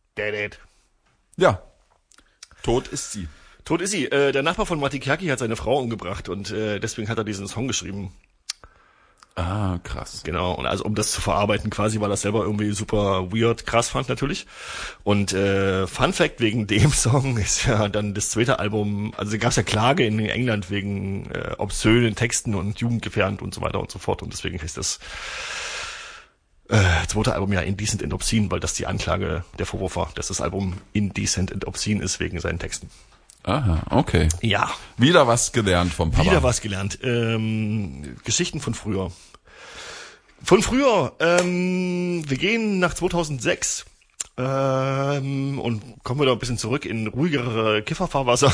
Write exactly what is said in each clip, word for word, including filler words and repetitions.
Dead. Ja. Tot ist sie. Tot ist sie. Äh, der Nachbar von Matti Kaki hat seine Frau umgebracht und äh, deswegen hat er diesen Song geschrieben. Ah, krass. Genau, und also um das zu verarbeiten quasi, weil er selber irgendwie super weird, krass fand natürlich. Und äh, Fun Fact wegen dem Song ist ja dann das zweite Album, also gab es ja Klage in England wegen äh, obszönen Texten und jugendgefährdend und so weiter und so fort. Und deswegen heißt das äh, zweite Album ja Indecent and Obscene, weil das die Anklage, der Vorwurf war, dass das Album Indecent and Obscene ist wegen seinen Texten. Aha, okay. Ja. Wieder was gelernt vom Papa. Wieder was gelernt. Ähm, Geschichten von früher. Von früher. Ähm, wir gehen nach zweitausendsechs ähm, und kommen wieder ein bisschen zurück in ruhigere Kifferfahrwasser.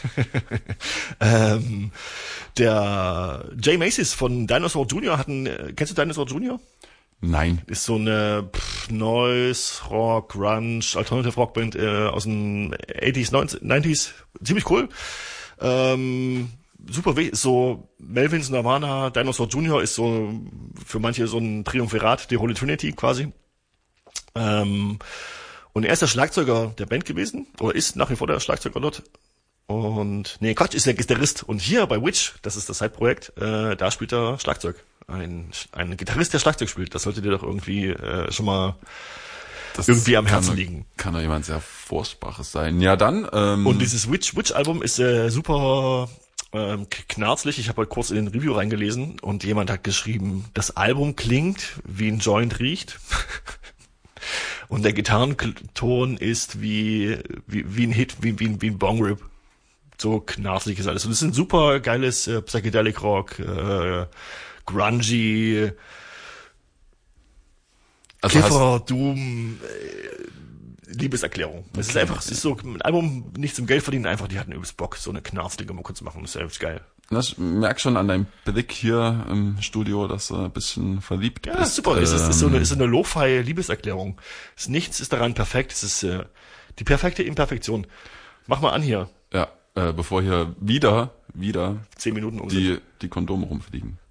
ähm, der Jay Macy's von Dinosaur Junior hat einen, kennst du Dinosaur Junior? Nein. Ist so eine pff, Noise, Rock, Grunge, Alternative Rock Band äh, aus den achtziger, neunziger, ziemlich cool. Ähm, super, so Melvins Nirvana, Dinosaur Junior ist so für manche so ein Triumvirat, die Holy Trinity quasi. Ähm, und er ist der Schlagzeuger der Band gewesen, oder ist nach wie vor der Schlagzeuger dort. Und, nee, Quatsch, ist der Gitarrist. Und hier bei Witch, das ist das Side-Projekt, äh, da spielt er Schlagzeug. Ein, ein Gitarrist, der Schlagzeug spielt, das sollte dir doch irgendwie äh, schon mal das irgendwie am Herzen kann, liegen. Kann doch jemand sehr Furchtbares sein. Ja, dann. Ähm, Und dieses Witch Witch Album ist äh, super ähm, knarzlig. Ich habe heute kurz in den Review reingelesen und jemand hat geschrieben, das Album klingt wie ein Joint riecht. Und der Gitarrenton ist wie wie wie ein Hit, wie wie, wie ein Bong Rip. So knarzlig ist alles. Und es ist ein super geiles äh, Psychedelic Rock. Äh, grungy, also Kiffer, Doom, äh, Liebeserklärung. Es okay. ist einfach, es ist so ein Album nicht zum Geld verdienen, einfach die hatten übelst Bock, so eine knarflige Mucke zu machen. Das ist ja echt geil. Ich merke schon an deinem Blick hier im Studio, dass du ein bisschen verliebt ja, bist. Ja, super. Ähm, es ist, ist so eine, ist so eine Lo-Fi-Liebeserklärung. Ist nichts ist daran perfekt. Es ist äh, die perfekte Imperfektion. Mach mal an hier. Ja, äh, bevor hier wieder, wieder zehn Minuten um die, die Kondome rumfliegen.